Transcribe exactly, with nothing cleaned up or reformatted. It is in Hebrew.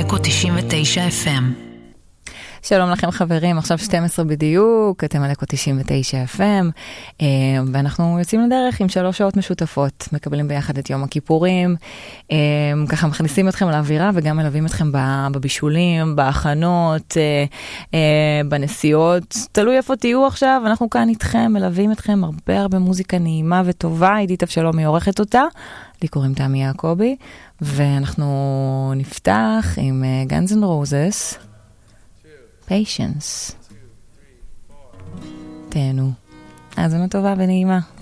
אקו תשעים ותשע אף אם. שלום לכם חברים, עכשיו שתים עשרה בדיוק, אתם על אקו תשעים ותשע אף אם, ואנחנו יוצאים לדרך עם שלוש שעות משותפות, מקבלים ביחד את יום הכיפורים, ככה מכניסים אתכם לאווירה וגם מלווים אתכם בבישולים, בהכנות, בנסיעות, תלוי איפה תהיו עכשיו, אנחנו כאן איתכם, מלווים אתכם הרבה הרבה מוזיקה נעימה וטובה, עידית אבשלום היא עורכת אותה, לי קוראים תמי יעקבי, ואנחנו נפתח עם Guns N' Roses, Patience. תהנו. האזנה טובה ונעימה.